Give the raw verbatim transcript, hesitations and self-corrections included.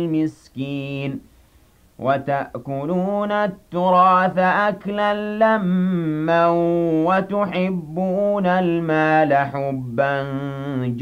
المسكين وتأكلون التراث أكلا لما وتحبون المال حبا